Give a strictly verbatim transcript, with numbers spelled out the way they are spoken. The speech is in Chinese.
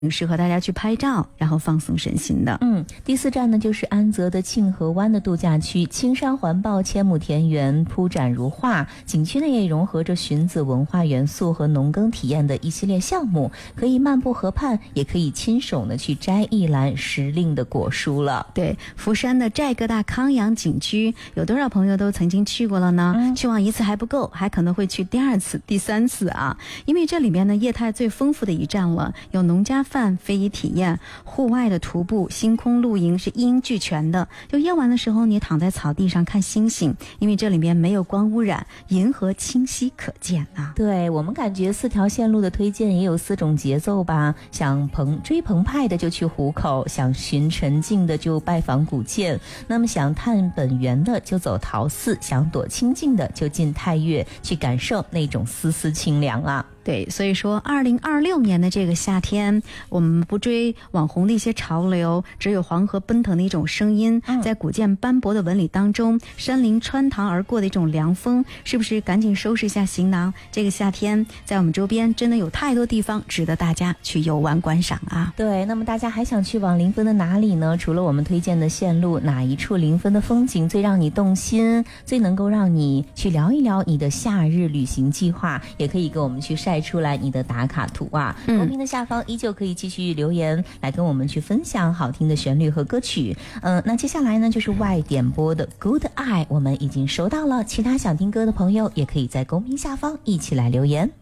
适合大家去拍照，然后放松身心的。 嗯，第四站呢就是安泽的庆河湾的度假区，青山环抱，千亩田园铺展如画。景区呢也融合着荀子文化元素和农耕体验的一系列项目，可以漫步河畔，也可以亲手呢去摘一篮时令的果蔬了。 对，福山的寨哥大康养景区，有多少朋友都曾经去过了呢？嗯、去往一次还不够，还可能会去第二次、第三次啊！因为这里面呢业态最丰富的一站了，有农家饭、非遗体验、户外的徒步、星空露营，是一应俱全的。就夜晚的时候，你躺在草地上看星星，因为这里面没有光污染，银河清晰可见啊。 对，我们感觉四条线路的推荐也有四种节奏吧。想澎追澎湃的就去湖口，想寻沉静的就拜访古建，那么想探本源的就走陶寺，想躲清静的就进太岳，去感受那种丝丝清凉啊。 对，所以说二零二六年的这个夏天，我们不追网红的一些潮流，只有黄河奔腾的一种声音，嗯、在古建斑驳的纹理当中，山林穿堂而过的一种凉风，是不是赶紧收拾一下行囊？这个夏天在我们周边真的有太多地方值得大家去游玩观赏啊。 对，那么大家还想去往临汾的哪里呢？除了我们推荐的线路，哪一处临汾的风景最让你动心，最能够让你去聊一聊你的夏日旅行计划，也可以跟我们去晒出来你的打卡图啊。嗯、公屏的下方依旧可以继续留言来跟我们去分享好听的旋律和歌曲。嗯、呃，那接下来呢就是外点播的 Good Eye， 我们已经收到了，其他想听歌的朋友也可以在公屏下方一起来留言。